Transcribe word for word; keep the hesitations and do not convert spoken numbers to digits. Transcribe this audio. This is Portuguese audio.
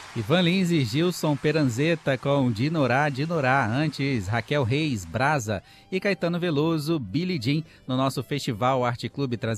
Ivan Lins e Gilson Peranzeta com Dinorá, Dinorá. Antes, Raquel Reis, Brasa e Caetano Veloso, Billie Jean, no nosso Festival Arte Clube